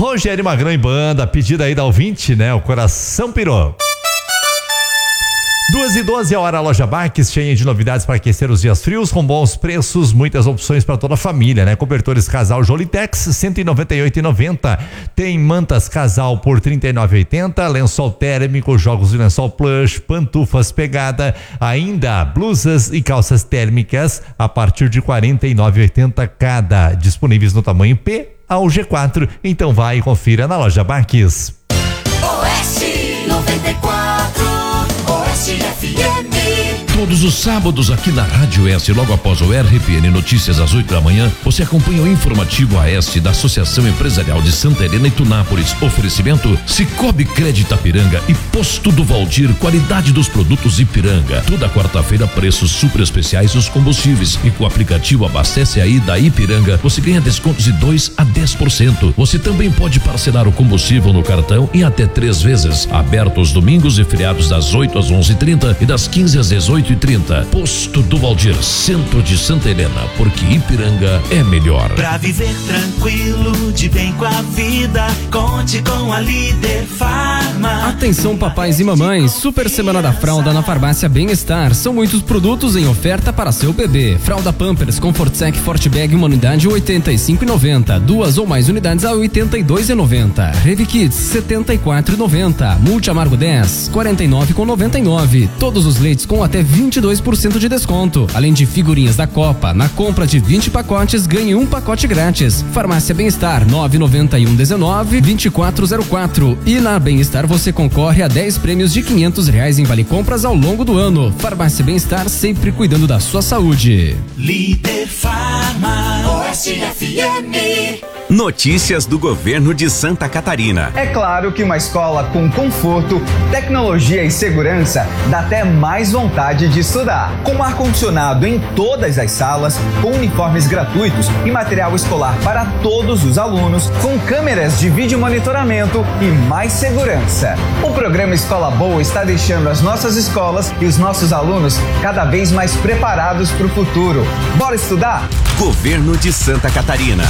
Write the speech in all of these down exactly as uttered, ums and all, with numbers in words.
Rogério Magrão e banda, pedida aí da ouvinte, né? O coração pirou. duas e doze a hora, a loja Baques, cheia de novidades para aquecer os dias frios, com bons preços, muitas opções para toda a família, né? Cobertores casal Jolitex, cento e noventa e oito reais e noventa centavos. Tem mantas casal por trinta e nove reais e oitenta centavos, lençol térmico, jogos de lençol plush, pantufas pegada, ainda blusas e calças térmicas a partir de quarenta e nove reais e oitenta centavos cada, disponíveis no tamanho P ao G quatro. Então vai e confira na loja Baques. Oeste noventa e quatro, Oeste F M. Todos os sábados aqui na Rádio Oeste, logo após o R P N Notícias às oito da manhã, você acompanha o informativo Oeste da Associação Empresarial de Santa Helena e Tunápolis. Oferecimento Cicobi Crédito Ipiranga e Posto do Valdir, qualidade dos produtos Ipiranga. Toda quarta-feira, preços super especiais dos combustíveis. E com o aplicativo Abastece Aí da Ipiranga, você ganha descontos de dois a dez por cento. Você também pode parcelar o combustível no cartão em até três vezes. Aberto os domingos e feriados das oito às onze e trinta e das quinze às dezoito e trinta. Posto do Valdir, centro de Santa Helena, porque Ipiranga é melhor. Pra viver tranquilo, de bem com a vida, conte com a Líder Farma. Atenção papais e mamães, super semana da fralda na farmácia Bem-Estar. São muitos produtos em oferta para seu bebê. Fralda Pampers Comfort Sec Forte Bag, uma unidade oitenta e cinco reais e noventa centavos. Duas ou mais unidades a oitenta e dois reais e noventa centavos. Revi Kids setenta e quatro reais e noventa centavos. Multi Amargo dez, quarenta e nove reais e noventa e nove centavos. Todos os leites com até vinte e dois por cento de desconto. Além de figurinhas da Copa, na compra de vinte pacotes, ganhe um pacote grátis. Farmácia Bem-Estar, nove nove um dezenove, vinte e quatro zero quatro. E na Bem-Estar você concorre a dez prêmios de quinhentos reais em vale compras ao longo do ano. Farmácia Bem-Estar, sempre cuidando da sua saúde. Líder Farma, Oeste F M. Notícias do governo de Santa Catarina. É claro que uma escola com conforto, tecnologia e segurança dá até mais vontade de estudar. Com ar-condicionado em todas as salas, com uniformes gratuitos e material escolar para todos os alunos, com câmeras de vídeo monitoramento e mais segurança. O programa Escola Boa está deixando as nossas escolas e os nossos alunos cada vez mais preparados para o futuro. Bora estudar? Governo de Santa Catarina.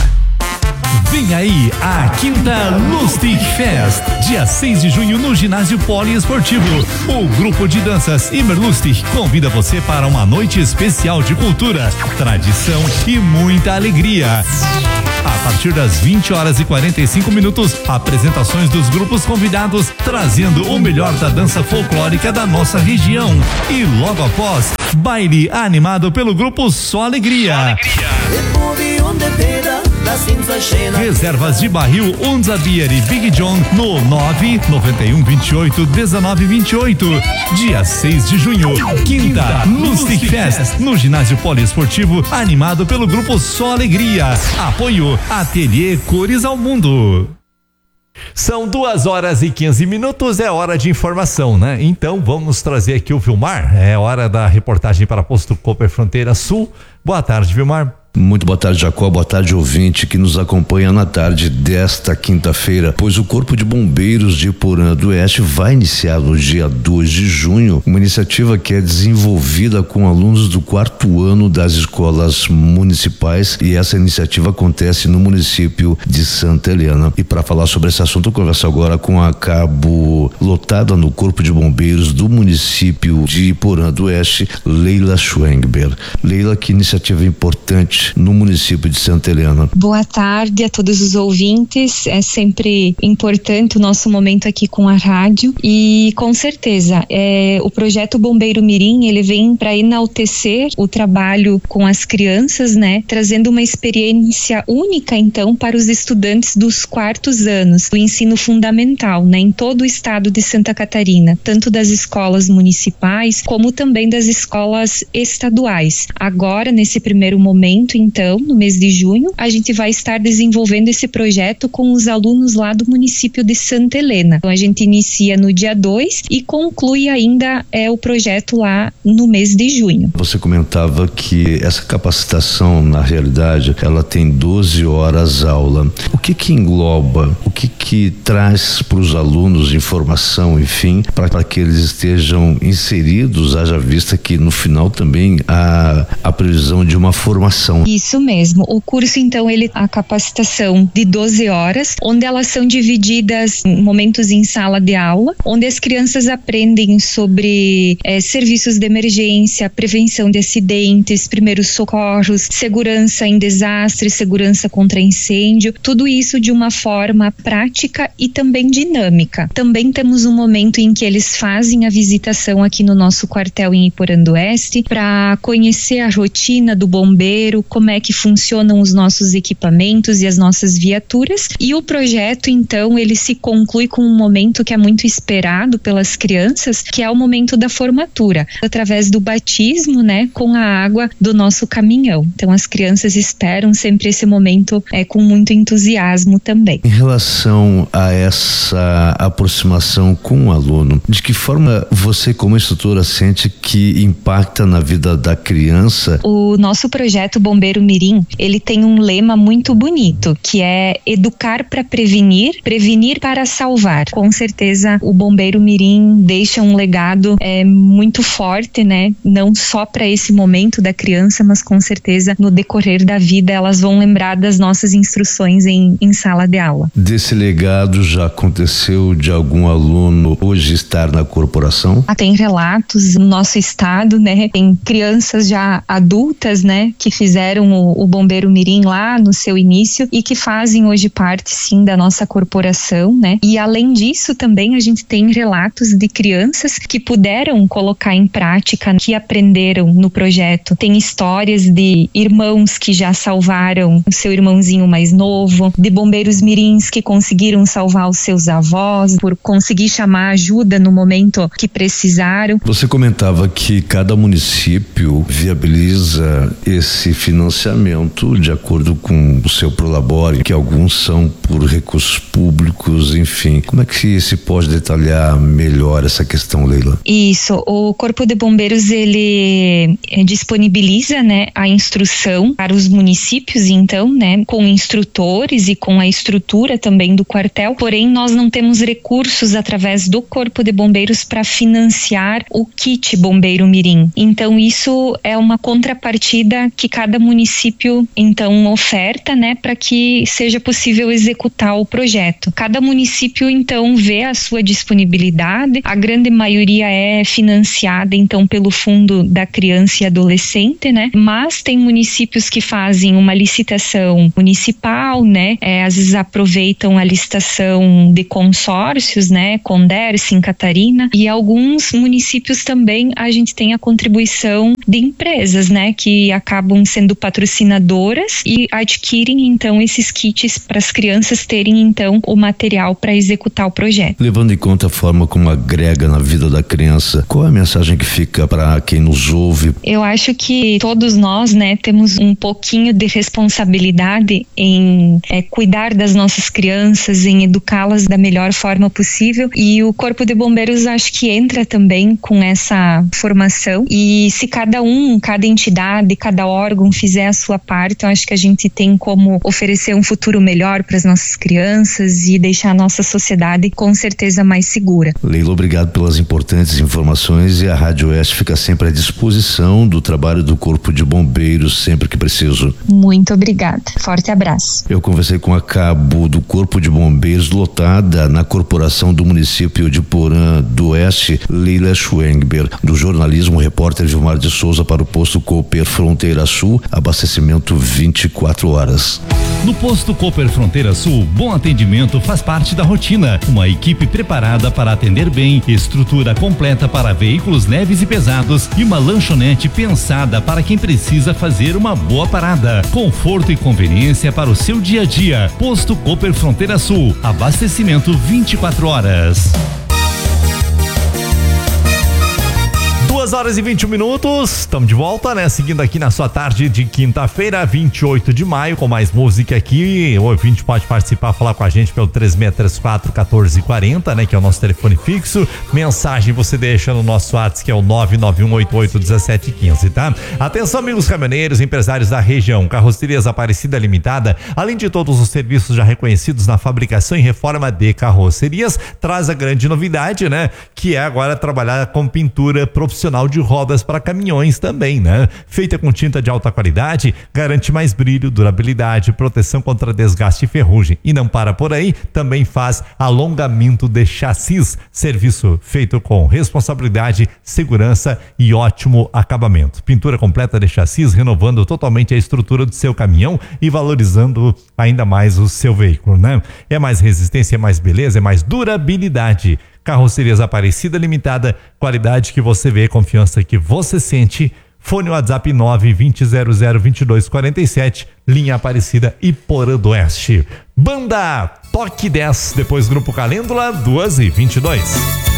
Vem aí a quinta Lustig Fest, dia seis de junho no ginásio poliesportivo. O grupo de danças Immer Lustig convida você para uma noite especial de cultura, tradição e muita alegria. A partir das vinte horas e quarenta e cinco minutos, apresentações dos grupos convidados, trazendo o melhor da dança folclórica da nossa região. E logo após, baile animado pelo grupo Só Alegria. Alegria. Reservas de barril Unza Beer e Big John no nove nove um vinte e oito dezenove vinte e oito. Dia seis de junho, quinta Lustig Fest no ginásio poliesportivo, animado pelo grupo Só Alegria. Apoio Ateliê Cores ao Mundo. São duas horas e quinze minutos, é hora de informação, né? Então vamos trazer aqui o Vilmar, é hora da reportagem para Posto Cooper Fronteira Sul. Boa tarde, Vilmar. Muito boa tarde, Jacó. Boa tarde, ouvinte que nos acompanha na tarde desta quinta-feira, pois o Corpo de Bombeiros de Iporã do Oeste vai iniciar no dia dois de junho uma iniciativa que é desenvolvida com alunos do quarto ano das escolas municipais, e essa iniciativa acontece no município de Santa Helena. E para falar sobre esse assunto, eu converso agora com a cabo lotada no Corpo de Bombeiros do município de Iporã do Oeste, Leila Schwengber. Leila, que iniciativa importante no município de Santa Helena. Boa tarde a todos os ouvintes, é sempre importante o nosso momento aqui com a rádio, e com certeza é, o projeto Bombeiro Mirim, ele vem para enaltecer o trabalho com as crianças, né, trazendo uma experiência única então para os estudantes dos quartos anos do ensino fundamental, né, em todo o estado de Santa Catarina, tanto das escolas municipais como também das escolas estaduais. Agora, nesse primeiro momento, então, no mês de junho, a gente vai estar desenvolvendo esse projeto com os alunos lá do município de Santa Helena. Então, a gente inicia no dia dois e conclui ainda é, o projeto lá no mês de junho. Você comentava que essa capacitação, na realidade, ela tem doze horas aula. O que que engloba, o que que traz para os alunos informação, enfim, para que eles estejam inseridos, haja vista que no final também há a previsão de uma formação, capacitação. Isso mesmo. O curso, então, ele a capacitação de doze horas, onde elas são divididas em momentos em sala de aula, onde as crianças aprendem sobre é, serviços de emergência, prevenção de acidentes, primeiros socorros, segurança em desastre, segurança contra incêndio, tudo isso de uma forma prática e também dinâmica. Também temos um momento em que eles fazem a visitação aqui no nosso quartel em Iporã do Oeste para conhecer a rotina do bombeiro, como é que funcionam os nossos equipamentos e as nossas viaturas. E o projeto, então, ele se conclui com um momento que é muito esperado pelas crianças, que é o momento da formatura, através do batismo, né, com a água do nosso caminhão. Então, as crianças esperam sempre esse momento é, com muito entusiasmo também. Em relação a essa aproximação com o aluno, de que forma você, como instrutora, sente que impacta na vida da criança? O nosso projeto Bombeiro Mirim, ele tem um lema muito bonito, que é educar para prevenir, prevenir para salvar. Com certeza, o Bombeiro Mirim deixa um legado é, muito forte, né? Não só para esse momento da criança, mas com certeza no decorrer da vida elas vão lembrar das nossas instruções em, em sala de aula. Desse legado já aconteceu de algum aluno hoje estar na corporação? Tem relatos no nosso estado, né? Tem crianças já adultas, né? Que fizeram o, o Bombeiro Mirim lá no seu início e que fazem hoje parte, sim, da nossa corporação, né? E além disso também a gente tem relatos de crianças que puderam colocar em prática, que aprenderam no projeto. Tem histórias de irmãos que já salvaram o seu irmãozinho mais novo, de bombeiros mirins que conseguiram salvar os seus avós por conseguir chamar ajuda no momento que precisaram. Você comentava que cada município viabiliza esse financiamento de acordo com o seu Prolabore, que alguns são por recursos públicos, enfim. Como é que se pode detalhar melhor essa questão, Leila? Isso, o Corpo de Bombeiros, ele disponibiliza, né, a instrução para os municípios, então, né, com instrutores e com a estrutura também do quartel, porém nós não temos recursos através do Corpo de Bombeiros para financiar o kit Bombeiro Mirim. Então isso é uma contrapartida que cada município então oferta, né, para que seja possível executar o projeto. Cada município então vê a sua disponibilidade, a grande maioria é financiada então pelo Fundo da Criança e Adolescente, né, mas tem municípios que fazem uma licitação municipal, né, é, às vezes aproveitam a licitação de consórcios, né, Conder, Sim Catarina, e alguns municípios também a gente tem a contribuição de empresas, né, que acabam sendo patrocinadoras e adquirem então esses kits para as crianças terem então o material para executar o projeto. Levando em conta a forma como agrega na vida da criança, qual é a mensagem que fica para quem nos ouve? Eu acho que todos nós, né, temos um pouquinho de responsabilidade em é, cuidar das nossas crianças, em educá-las da melhor forma possível, e o Corpo de Bombeiros acho que entra também com essa formação, e se cada um, cada entidade, cada órgão fizer a sua parte, eu acho que a gente tem como oferecer um futuro melhor para as nossas crianças e deixar a nossa sociedade com certeza mais segura. Leila, obrigado pelas importantes informações, e a Rádio Oeste fica sempre à disposição do trabalho do Corpo de Bombeiros sempre que preciso. Muito obrigada. Forte abraço. Eu conversei com a cabo do Corpo de Bombeiros lotada na corporação do município de Iporã do Oeste, Leila Schwengber, do jornalismo, repórter Gilmar de Souza para o posto Cooper Fronteira Sul, abastecimento vinte e quatro horas. No posto Cooper Fronteira Sul, bom atendimento faz parte da rotina. Uma equipe preparada para atender bem, estrutura completa para veículos leves e pesados e uma lanchonete pensada para quem precisa fazer uma boa parada. Conforto e conveniência para o seu dia a dia. Posto Cooper Fronteira Sul, abastecimento vinte e quatro horas. duas horas e vinte e um minutos, estamos de volta, né? Seguindo aqui na sua tarde de quinta-feira, vinte e oito de maio, com mais música aqui. O ouvinte pode participar, falar com a gente pelo três seis três quatro, um quatro quatro zero, né? Que é o nosso telefone fixo. Mensagem você deixa no nosso WhatsApp, que é o nove nove um oito oito um sete um cinco, tá? Atenção, amigos caminhoneiros, empresários da região. Carrocerias Aparecida Limitada, além de todos os serviços já reconhecidos na fabricação e reforma de carrocerias, traz a grande novidade, né? Que é agora trabalhar com pintura profissional profissional de rodas para caminhões também, né? Feita com tinta de alta qualidade, garante mais brilho, durabilidade, proteção contra desgaste e ferrugem. E não para por aí, também faz alongamento de chassis. Serviço feito com responsabilidade, segurança e ótimo acabamento. Pintura completa de chassis, renovando totalmente a estrutura do seu caminhão e valorizando ainda mais o seu veículo, né? É mais resistência, é mais beleza, é mais durabilidade. Carrocerias Aparecida Limitada, qualidade que você vê, confiança que você sente. Fone WhatsApp nove vinte zero zero vinte e dois quarenta e sete, linha Aparecida e Porã do Oeste. Banda Toque dez, depois Grupo Calêndula, duas e vinte e dois.